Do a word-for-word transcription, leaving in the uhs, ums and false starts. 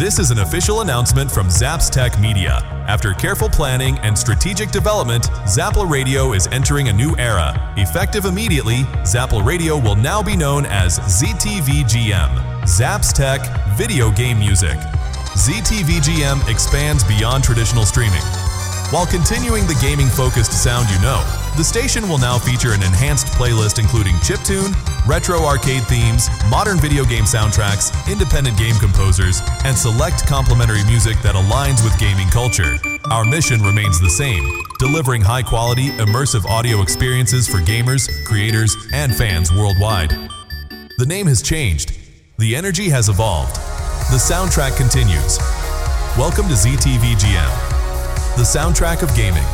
This is an official announcement from Zaps Tech Media. After careful planning and strategic development, Zapple Radio is entering a new era. Effective immediately, Zapple Radio will now be known as Z T V G M, Zaps Tech Video Game Music. Z T V G M expands beyond traditional streaming. While continuing the gaming-focused sound you know, the station will now feature an enhanced playlist including chiptune, retro arcade themes, modern video game soundtracks, independent game composers, and select complementary music that aligns with gaming culture. Our mission remains the same, delivering high-quality, immersive audio experiences for gamers, creators, and fans worldwide. The name has changed. The energy has evolved. The soundtrack continues. Welcome to Z T V G M, the soundtrack of gaming.